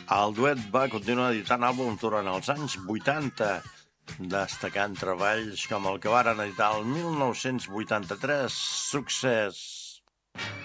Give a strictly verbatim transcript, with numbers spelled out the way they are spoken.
El duet va continuar editant àlbums durant els anys vuitanta, destacant treballs com el que varen editar el mil nou-cents vuitanta-tres, Success.